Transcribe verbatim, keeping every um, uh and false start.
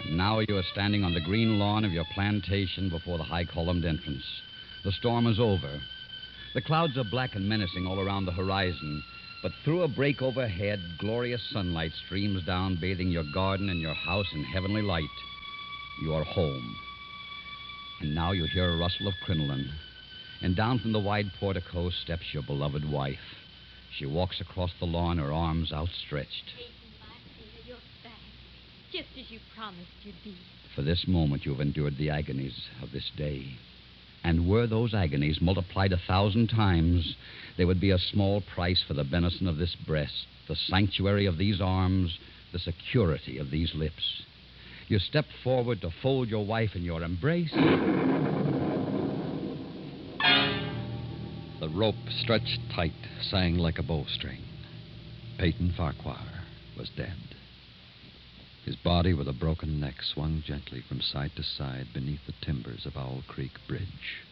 Now you are standing on the green lawn of your plantation before the high-columned entrance. The storm is over. The clouds are black and menacing all around the horizon, but through a break overhead, glorious sunlight streams down, bathing your garden and your house in heavenly light. You are home. And now you hear a rustle of crinoline, and down from the wide portico steps your beloved wife. She walks across the lawn, her arms outstretched. Peyton, my dear, you're back, just as you promised you'd be. For this moment you have endured the agonies of this day. And were those agonies multiplied a thousand times, they would be a small price for the benison of this breast, the sanctuary of these arms, the security of these lips. You step forward to fold your wife in your embrace. The rope, stretched tight, sang like a bowstring. Peyton Farquhar was dead. His body with a broken neck swung gently from side to side beneath the timbers of Owl Creek Bridge.